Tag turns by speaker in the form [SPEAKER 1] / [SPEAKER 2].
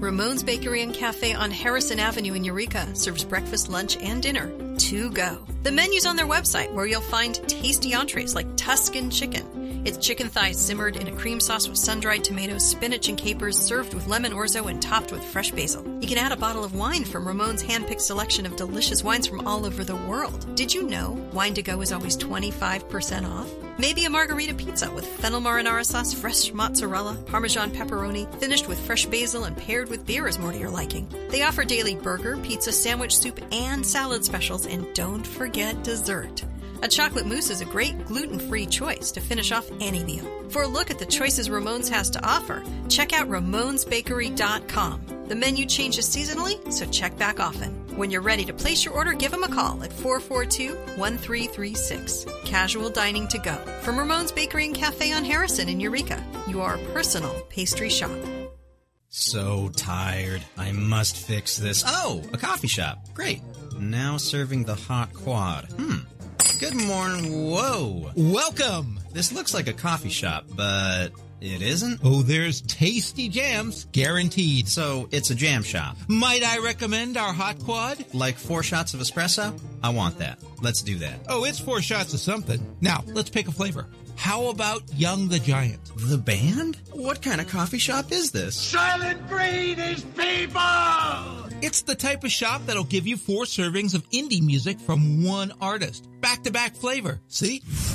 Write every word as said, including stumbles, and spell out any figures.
[SPEAKER 1] Ramon's Bakery and Cafe on Harrison Avenue in Eureka serves breakfast, lunch, and dinner to go. The menu's on their website, where you'll find tasty entrees like Tuscan chicken. It's chicken thighs simmered in a cream sauce with sun-dried tomatoes, spinach, and capers, served with lemon orzo and topped with fresh basil. You can add a bottle of wine from Ramon's hand-picked selection of delicious wines from all over the world. Did you know Wine to Go is always twenty-five percent off? Maybe a margarita pizza with fennel marinara sauce, fresh mozzarella, Parmesan pepperoni, finished with fresh basil and paired with beer is more to your liking. They offer daily burger, pizza, sandwich, soup, and salad specials, and don't forget dessert. A chocolate mousse is a great gluten-free choice to finish off any meal. For a look at the choices Ramon's has to offer, check out ramons bakery dot com. The menu changes seasonally, so check back often. When you're ready to place your order, give them a call at four four two, one three three six. Casual dining to go. From Ramon's Bakery and Cafe on Harrison in Eureka, your personal pastry shop.
[SPEAKER 2] So tired. I must fix this. Oh, a coffee shop. Great. Now serving the hot quad. Hmm. Good morning. Whoa.
[SPEAKER 3] Welcome.
[SPEAKER 2] This looks like a coffee shop, but it isn't?
[SPEAKER 3] Oh, there's tasty jams, guaranteed.
[SPEAKER 2] So it's a jam shop.
[SPEAKER 3] Might I recommend our hot quad?
[SPEAKER 2] Like four shots of espresso? I want that. Let's do that.
[SPEAKER 3] Oh, it's four shots of something. Now, let's pick a flavor. How about Young the Giant?
[SPEAKER 2] The band? What kind of coffee shop is this?
[SPEAKER 4] Silent Breed is people!
[SPEAKER 3] It's the type of shop that'll give you four servings of indie music from one artist. Back-to-back flavor. See?